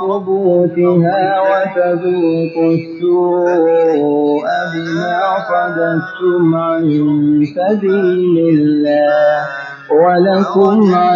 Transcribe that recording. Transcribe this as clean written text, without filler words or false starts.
ثبوتها وتذوقوا السوء بما صددتم عن سبيل الله ولكم